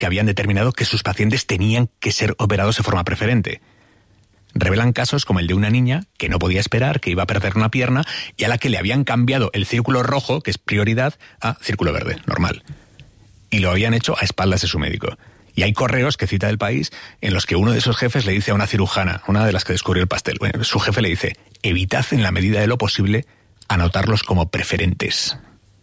que habían determinado que sus pacientes tenían que ser operados de forma preferente. Revelan casos como el de una niña que no podía esperar, que iba a perder una pierna y a la que le habían cambiado el círculo rojo, que es prioridad, a círculo verde, normal. Y lo habían hecho a espaldas de su médico. Y hay correos que cita El País en los que uno de esos jefes le dice a una cirujana, una de las que descubrió el pastel, bueno, su jefe le dice: evitad en la medida de lo posible anotarlos como preferentes.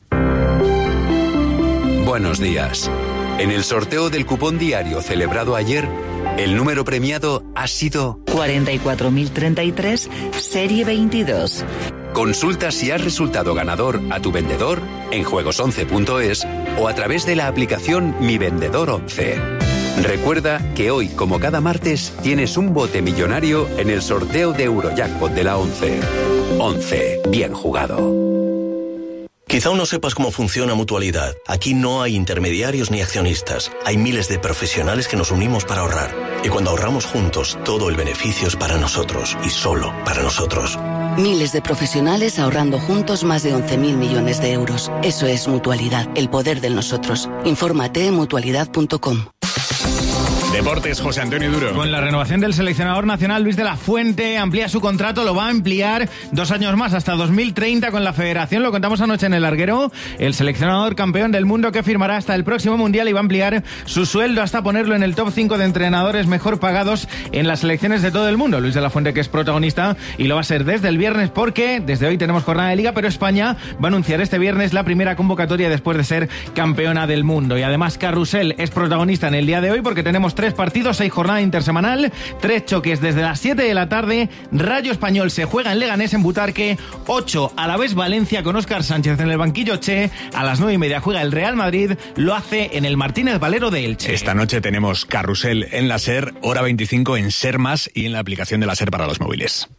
Buenos días. En el sorteo del cupón diario celebrado ayer, el número premiado ha sido 44.033, serie 22. Consulta si has resultado ganador a tu vendedor en juegos11.es o a través de la aplicación Mi Vendedor 11. Recuerda que hoy, como cada martes, tienes un bote millonario en el sorteo de Eurojackpot de la 11. 11. Bien jugado. Quizá aún no sepas cómo funciona Mutualidad. Aquí no hay intermediarios ni accionistas. Hay miles de profesionales que nos unimos para ahorrar. Y cuando ahorramos juntos, todo el beneficio es para nosotros y solo para nosotros. Miles de profesionales ahorrando juntos más de 11.000 millones de euros. Eso es Mutualidad, el poder del nosotros. Infórmate en mutualidad.com. Deportes, José Antonio Duro. Con la renovación del seleccionador nacional Luis de la Fuente, amplía su contrato, lo va a ampliar 2 años más, hasta 2030 con la federación. Lo contamos anoche en El Larguero. El seleccionador campeón del mundo que firmará hasta el próximo mundial y va a ampliar su sueldo hasta ponerlo en el top 5 de entrenadores mejor pagados en las selecciones de todo el mundo. Luis de la Fuente, que es protagonista, y lo va a ser desde el viernes, porque desde hoy tenemos jornada de liga, pero España va a anunciar este viernes la primera convocatoria después de ser campeona del mundo. Y además Carrusel es protagonista en el día de hoy, porque tenemos 3 partidos, 6 jornada intersemanal, 3 choques desde las 7 de la tarde. Rayo Español se juega en Leganés, en Butarque, 8 a la vez Valencia con Óscar Sánchez en el banquillo Che. A las 9:30 juega el Real Madrid, lo hace en el Martínez Valero de Elche. Esta noche tenemos Carrusel en la SER, hora 25 en SER Más y en la aplicación de la SER para los móviles.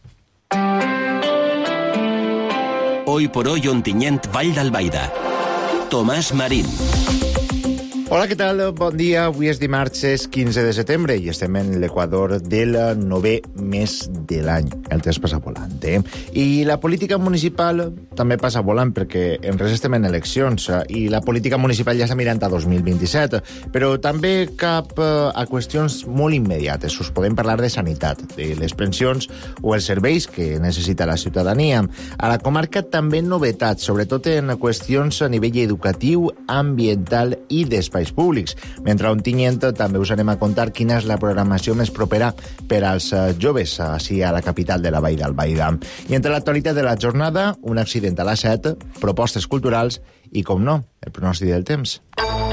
Hoy por hoy, Ontinyent, Vall d'Albaida. Tomàs Marín. Hola, què tal? Bon dia. Avui és dimarts, és 15 de setembre i estem en l'equador del 9è mes de l'any. El temps passa volant, I la política municipal també passa volant perquè en res estem en eleccions i la política municipal ja està mirant a 2027, però també cap a qüestions molt immediates. Us podem parlar de sanitat, de les pensions o els serveis que necessita la ciutadania. A la comarca també novetats, sobretot en qüestions a nivell educatiu, ambiental i d'espai públics. Mentre a Ontinyent també us anem a contar quina és la programació més propera per als joves així a la capital de la Vall d'Albaida. I entre l'actualitat de la jornada, un accident a l'A7, propostes culturals i, com no, el pronòstic del temps.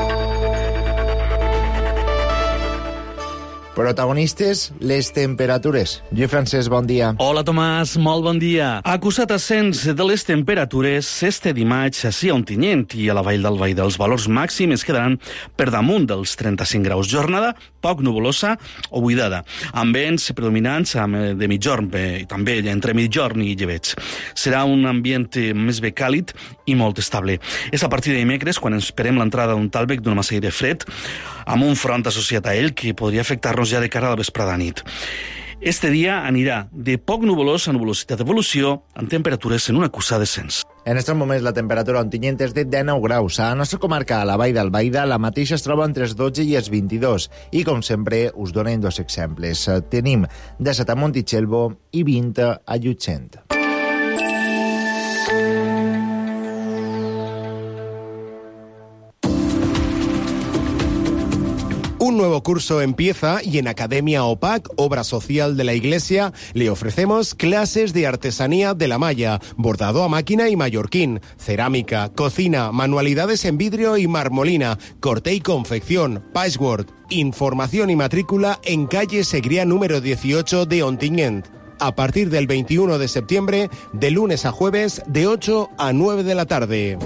Protagonistes, les temperatures. Lluís Francesc, bon dia. Hola, Tomàs, molt bon dia. Acusat ascens de les temperatures, este dimarts, així a Ontinyent i a la Vall d'Albaida, els valors màxims quedaran per damunt dels 35 graus. Jornada poc nuvolosa o buidada, amb vents predominants de mitjorn, també entre mitjorn i llebeig. Serà un ambient més bé càlid i molt estable. És a partir de dimecres quan esperem l'entrada d'un talvec d'una massa d'aire fred, amb un front associat a ell que podria afectar-nos ja de cara a la vesprada nit. Este dia anirà de poc nuvolós a nuvolositat d'evolució, amb temperatures en un acusat descens. En aquests moments la temperatura a Ontinyent és de 19 graus. A la nostra comarca, a la Vall d'Albaida, la mateixa es troba entre els 12 i els 22. I, com sempre, us donen 2 exemples. Tenim 17 a Montitxelvo i 20 a Llutxent. Un nuevo curso empieza y en Academia OPAC, obra social de la Iglesia, le ofrecemos clases de artesanía de la malla, bordado a máquina y mallorquín, cerámica, cocina, manualidades en vidrio y marmolina, corte y confección, patchwork. Información y matrícula en calle Segrià número 18 de Ontinyent. A partir del 21 de septiembre, de lunes a jueves, de 8 a 9 de la tarde.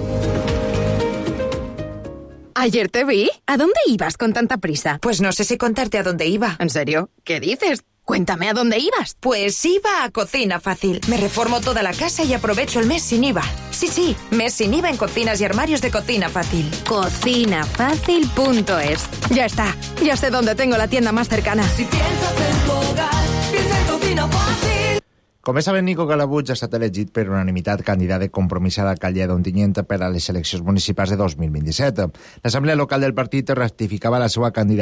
Ayer te vi. ¿A dónde ibas con tanta prisa? Pues no sé si contarte a dónde iba. ¿En serio? ¿Qué dices? Cuéntame a dónde ibas. Pues iba a Cocina Fácil. Me reformo toda la casa y aprovecho el mes sin IVA. Sí, mes sin IVA en cocinas y armarios de Cocina Fácil. Cocinafácil.es. Ya está. Ya sé dónde tengo la tienda más cercana. Si piensas en tu hogar, piensa en Cocina Fácil. Com bé saben, Nico Calabuig ha estat elegit per unanimitat candidat de Compromís a l'alcaldia d'Ontinyent per a les eleccions municipals de 2027. L'Assemblea Local del partit ratificava la seva candidatura